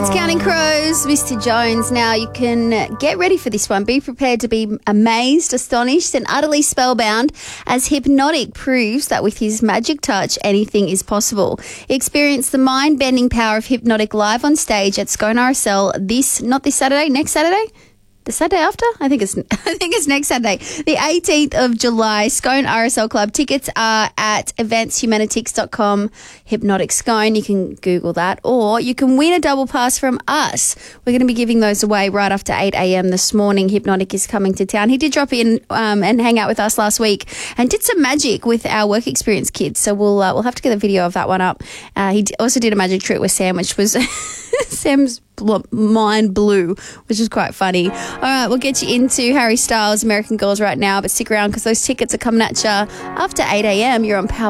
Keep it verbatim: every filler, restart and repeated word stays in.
It's Counting Crows, Mister Jones. Now, you can get ready for this one. Be prepared to be amazed, astonished and utterly spellbound as Hypnotic proves that with his magic touch, anything is possible. Experience the mind-bending power of Hypnotic live on stage at Scone R S L this, not this Saturday, next Saturday? The Saturday after? I think it's I think it's next Saturday. The eighteenth of July, Scone R S L Club. Tickets are at events humanitics dot com, Hypnotic Scone. You can Google that. Or you can win a double pass from us. We're going to be giving those away right after eight a.m. this morning. Hypnotic is coming to town. He did drop in um, and hang out with us last week and did some magic with our work experience kids. So we'll uh, we'll have to get a video of that one up. Uh, he also did a magic trick with Sam, which was Sam's mind blew, which is quite funny. All right, we'll get you into Harry Styles' American Girls right now, but stick around because those tickets are coming at you after eight a.m. You're on Power.